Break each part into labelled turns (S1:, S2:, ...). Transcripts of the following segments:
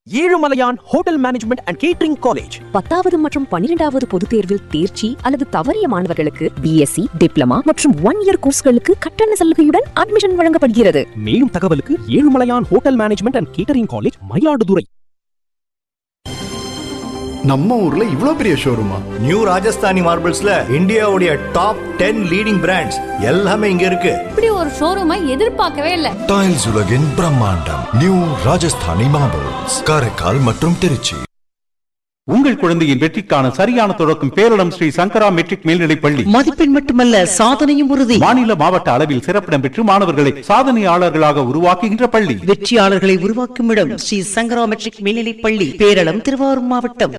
S1: Ezhumalaiyan hotel management and catering college
S2: 10வது மற்றும் 12வது பொதுத் தேர்வில் தேர்ச்சி அல்லது தவறிய மாணவர்களுக்கு பிஎஸ்சி, டிப்ளமா மற்றும் 1 இயர் கோர்ஸ்களுக்கு கட்டண சலுகையுடன் அட்மிஷன் வழங்கப்படுகிறது.
S1: மேலும் தகவலுக்கு Ezhumalaiyan hotel management and catering college, Mayiladuthurai.
S3: நம்ம ஊர்ல இவ்ளோ பெரிய ஷோரூமா?
S4: நியூ ராஜஸ்தானி மார்பிள்ஸ்ல இந்தியாவுடைய டாப் 10 லீடிங் பிராண்ட்ஸ் எல்லாமே இங்க இருக்கு.
S5: இப்படி ஒரு ஷோரூமை எதிர்பார்க்கவே இல்ல.
S6: டைல்ஸ் உலகின் பிரம்மாண்டம் நியூ ராஜஸ்தானி மார்பிள்ஸ், காரைக்கால் மற்றும் திருச்சி.
S7: உங்கள் குழந்தையின் வெற்றிக்கான சரியான தொடக்கம் பேரிடம் ஸ்ரீ சங்கரா மெட்ரிக் மேல்நிலைப் பள்ளி.
S8: மதிப்பெண் மட்டுமல்ல, சாதனையும் உறுதி.
S7: மாநில மாவட்ட அளவில் சிறப்பிடம் பெற்று மாணவர்களை சாதனையாளர்களாக உருவாக்குகின்ற பள்ளி.
S8: வெற்றியாளர்களை உருவாக்கும் இடம் ஸ்ரீ சங்கரா மெட்ரிக் மேல்நிலைப் பள்ளி, பேரளம், திருவாரூர் மாவட்டம்.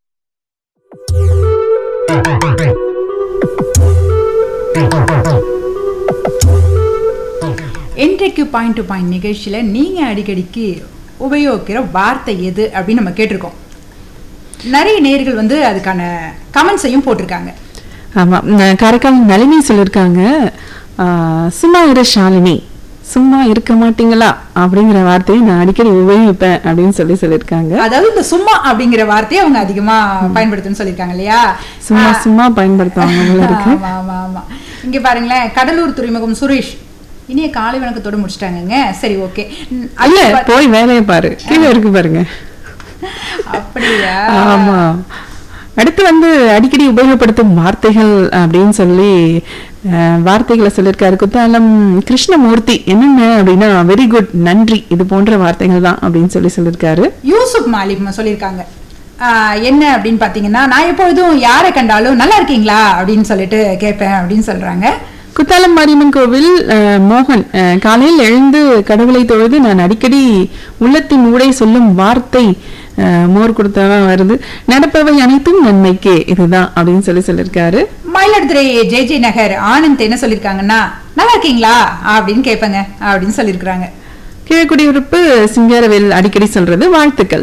S9: இன்றைக்கு பாயிண்ட் டு பாயிண்ட் நிகழ்ச்சியில் நீங்கள் அடிக்கடிக்கு உபயோகிக்கிற வார்த்தை எது அப்படின்னு நம்ம கேட்டிருக்கோம். நிறைய நேயர்கள் வந்து அதுக்கான கமெண்ட்ஸையும் போட்டிருக்காங்க.
S10: ஆமாம், காரைக்கால் நளினி சொல்லியிருக்காங்க, சும்மா இரு ஷாலினி, சும்மா இருக்க மாட்டீங்களா அப்படிங்கிற வார்த்தையை நான் அடிக்கடி உபயோகிப்பேன் அப்படின்னு சொல்லியிருக்காங்க.
S9: அதாவது இந்த சும்மா அப்படிங்கிற வார்த்தையை அவங்க அதிகமா பயன்படுத்துன்னு சொல்லியிருக்காங்க இல்லையா?
S10: சும்மா சும்மா பயன்படுத்துவாங்க.
S9: ஆமா ஆமா. இங்க பாருங்களேன், கடலூர் துறைமுகம் சுரேஷ் இனிய காலை வணக்கத்தோடு முடிச்சிட்டாங்க. சரி, ஓகே.
S10: அல்ல, போய் வேலையை பாரு, கீழே இருக்கு பாருங்க.
S9: அப்படியா?
S10: ஆமா. அடுத்து வந்து அடிக்கடி உபயோகப்படுத்தும் வார்த்தைகள் அப்படின்னு சொல்லி வார்த்தைகளை சொல்லியிருக்காரு குத்தாலம் கிருஷ்ணமூர்த்தி. என்னென்ன அப்படின்னா வெரி குட், நன்றி, இது போன்ற வார்த்தைகள் தான் அப்படின்னு சொல்லியிருக்காரு.
S9: யூசுப் மாலிக் சொல்லியிருக்காங்க. என்ன அப்படின்னு பாத்தீங்கன்னா, நான் எப்பொழுதும் யாரை கண்டாலும் நல்லா இருக்கீங்களா அப்படின்னு சொல்லிட்டு கேட்பேன் அப்படின்னு சொல்றாங்க.
S10: குத்தாலம் மாரியம்மன் கோவில் மோகன், காலையில் எழுந்து கடவுளை தொழுது நான் அடிக்கடி உள்ளத்தின் ஊடே சொல்லும் வார்த்தை மோர் கொடுத்தவன் வருது, நடப்பவை அனைத்தும் நன்மைக்கே, இதுதான் அப்படின்னு சொல்லியிருக்காரு.
S9: மயிலாடுதுறை ஜே நகர் ஆனந்த் என்ன சொல்லியிருக்காங்கன்னா, நல்லா இருக்கீங்களா அப்படின்னு கேட்பேங்க அப்படின்னு சொல்லியிருக்காங்க.
S10: கீழக்குடியிருப்பு சிங்காரவேல் அடிக்கடி சொல்றது வாழ்த்துக்கள்.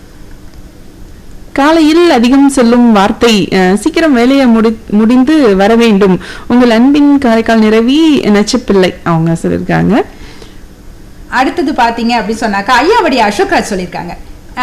S10: காலையில் அதிகம் சொல்லும் வார்த்தை சீக்கிரம் வேலையை முடிந்து வர வேண்டும், உங்கள் அன்பின் காரைக்கால் நிறவி நச்சப்பிள்ளை அவங்க சொல்லியிருக்காங்க.
S9: அடுத்தது பாத்தீங்க அப்படின்னு சொன்னாக்கா ஐயாவடி அசோக்ராஜ் சொல்லியிருக்காங்க.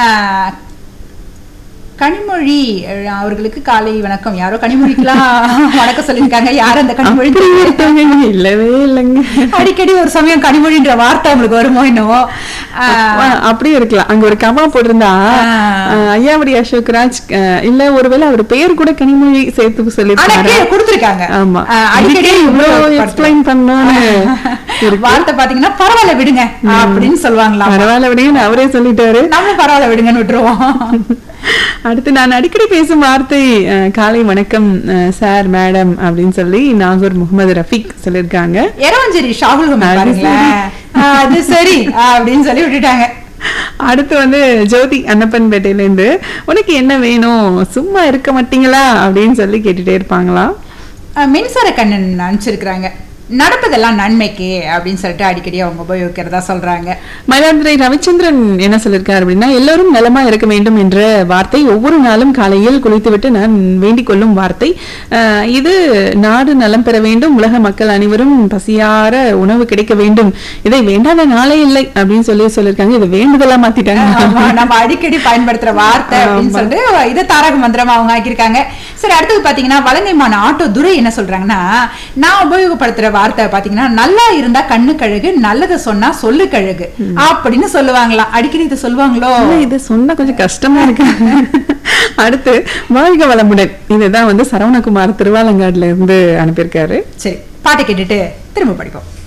S9: கனிமொழி அவர்களுக்கு காலை வணக்கம். யாரோ கனிமொழிக்கெல்லாம் வணக்கம் சொல்லியிருக்காங்க. யார் அந்த கனிமொழி?
S10: இல்லவே இல்லைங்க.
S9: அடிக்கடி ஒரு சமயம் கனிமொழின்ற வார்த்தை அவங்களுக்கு வருமோ என்னவோ.
S10: அப்படியே இருக்கலாம். அங்க ஒரு கமா போட்டிருந்தா ஐயாவடி அசோக்ராஜ், இல்ல ஒருவேளை அவர் பெயர் கூட கனிமொழி சேர்த்து சொல்லிருக்காங்க,
S9: கொடுத்திருக்காங்க.
S10: ஆமா,
S9: அடிக்கடி
S10: எக்ஸ்பிளைன் பண்ணோன்னு
S9: வார்த்தை பாத்தீங்கன்னா பரவாயில்ல விடுங்க அப்படின்னு சொல்லுவாங்களா?
S10: பரவாயில்ல விடுங்க அவரே சொல்லிட்டாரு,
S9: நம்ம பரவாயில்ல விடுங்கன்னு விட்டுருவோம்.
S10: அடுத்து நான் அடிக்கடி பேசும் வார்த்தை காலை வணக்கம் சார், மேடம் அப்படின்னு சொல்லி நாகூர் முகமது ரஃபீக் சொல்லியிருக்காங்க.
S9: எரவஞ்சேரி ஷாகுல் அது சரி அப்படின்னு சொல்லி விட்டுட்டாங்க.
S10: அடுத்து வந்து ஜோதி அன்னப்பன்பேட்டையில இருந்து, உனக்கு என்ன வேணும், சும்மா இருக்க மாட்டீங்களா அப்படின்னு சொல்லி கேட்டுட்டே இருப்பாங்களா.
S9: மின்சார கண்ணன் அனுப்பிச்சிருக்கிறாங்க, நடப்பதெல்லாம் நன்மைக்கு அப்படின்னு சொல்லிட்டு அடிக்கடி அவங்க உபயோகிக்கிறதா சொல்றாங்க.
S10: மயிலாடுதுறை ரவிச்சந்திரன் என்ன சொல்லியிருக்காரு அப்படின்னா, எல்லோரும் நலமா இருக்க வேண்டும் என்ற வார்த்தை ஒவ்வொரு நாளும் காலையில் குளித்துவிட்டு நான் வேண்டிக் கொள்ளும் வார்த்தை. இது நாடு நலம் பெற வேண்டும், உலக மக்கள் அனைவரும் பசியார உணவு கிடைக்க வேண்டும், இதை வேண்டாத நாளே இல்லை அப்படின்னு சொல்லியிருக்காங்க. இதை வேண்டுதலா மாத்திட்டாங்க.
S9: நம்ம அடிக்கடி பயன்படுத்துற வார்த்தை அப்படின்னு சொல்லிட்டு இதை தாரக மந்திரமா அவங்க ஆக்கியிருக்காங்க. சரி, அடுத்தது பாத்தீங்கன்னா வலங்கைமான ஆட்டோ துரை என்ன சொல்றாங்கன்னா, நான் உபயோகப்படுத்துற வார்த்தை பாத்தீங்கன்னா, நல்லா இருந்தா கண்ணு கழுகு, நல்லதை சொன்னா சொல்லு கழுகு அப்படின்னு சொல்லுவாங்களாம். அடிக்கடி இதை சொல்லுவாங்களோ?
S10: இது சொன்னா கொஞ்சம் கஷ்டமா இருக்கு. அடுத்து வாழ்க வளமுடன், இதுதான் வந்து சரவணகுமார் திருவாலங்காடுல இருந்து அனுப்பியிருக்காரு.
S9: சரி, பாட்டை கேட்டுட்டு திரும்ப படிப்போம்.